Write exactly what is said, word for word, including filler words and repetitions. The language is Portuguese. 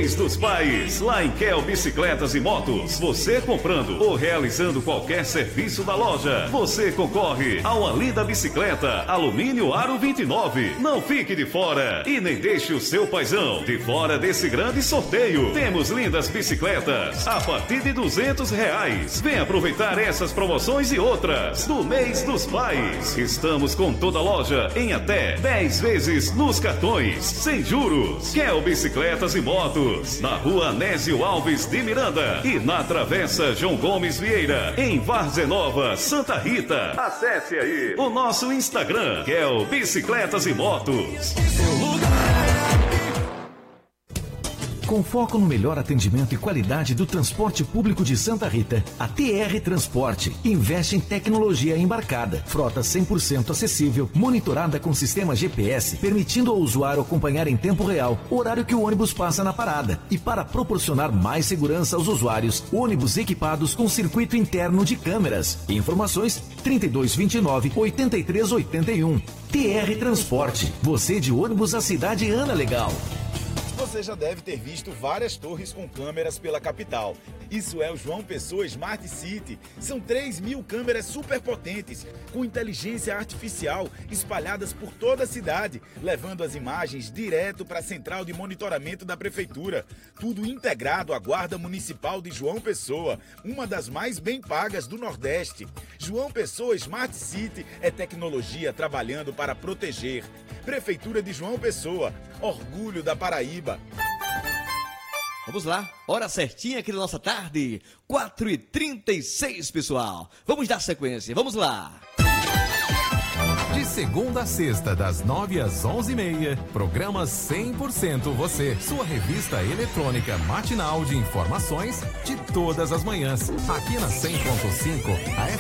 Mês dos Pais, lá em Kel Bicicletas e Motos. Você comprando ou realizando qualquer serviço da loja, você concorre ao Ali da Bicicleta Alumínio Aro vinte e nove. Não fique de fora e nem deixe o seu paizão de fora desse grande sorteio. Temos lindas bicicletas a partir de duzentos reais. Vem aproveitar essas promoções e outras do Mês dos Pais. Estamos com toda a loja em até dez vezes nos cartões, sem juros. Kel Bicicletas e Motos, na rua Anésio Alves de Miranda e na Travessa João Gomes Vieira, em Várzea Nova, Santa Rita. Acesse aí o nosso Instagram, Kel Bicicletas e Motos. Com foco no melhor atendimento e qualidade do transporte público de Santa Rita, a T R Transporte investe em tecnologia embarcada, frota cem por cento acessível, monitorada com sistema G P S, permitindo ao usuário acompanhar em tempo real o horário que o ônibus passa na parada. E para proporcionar mais segurança aos usuários, ônibus equipados com circuito interno de câmeras. Informações trinta e dois, vinte e nove, oitenta e três, oitenta e um. T R Transporte, você de ônibus à cidade anda legal. Você já deve ter visto várias torres com câmeras pela capital. Isso é o João Pessoa Smart City. São três mil câmeras superpotentes, com inteligência artificial, espalhadas por toda a cidade, levando as imagens direto para a central de monitoramento da prefeitura. Tudo integrado à Guarda Municipal de João Pessoa, uma das mais bem pagas do Nordeste. João Pessoa Smart City é tecnologia trabalhando para proteger. Prefeitura de João Pessoa, orgulho da Paraíba. Vamos lá, hora certinha aqui da nossa tarde, quatro e trinta e seis, pessoal. Vamos dar sequência, vamos lá. De segunda a sexta, das nove às onze e meia, programa cem por cento Você, sua revista eletrônica matinal de informações de todas as manhãs, aqui na cem ponto cinco, a